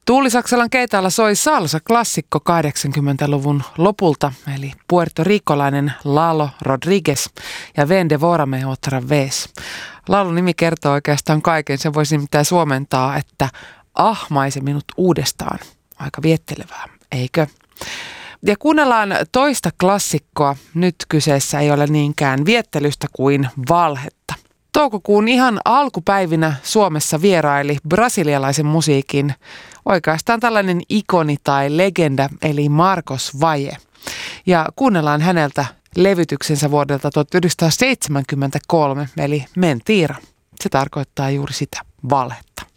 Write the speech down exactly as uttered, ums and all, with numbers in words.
Tuuli Saksalan keitaalla soi salsa-klassikko kahdeksankymmentäluvun lopulta, eli puertorikolainen Lalo Rodriguez ja Ven Devórame otra vez. Laulun nimi kertoo oikeastaan kaiken, se voisi nimittäin suomentaa, että ahmaise minut uudestaan. Aika viettelevää, eikö? Ja kuunnellaan toista klassikkoa. Nyt kyseessä ei ole niinkään viettelystä kuin valhetta. Toukokuun ihan alkupäivinä Suomessa vieraili brasilialaisen musiikin oikeastaan tällainen ikoni tai legenda, eli Marcos Valle. Ja kuunnellaan häneltä levytyksensä vuodelta tuhatyhdeksänsataaseitsemänkymmentäkolme, eli Mentira. Se tarkoittaa juuri sitä, valhetta.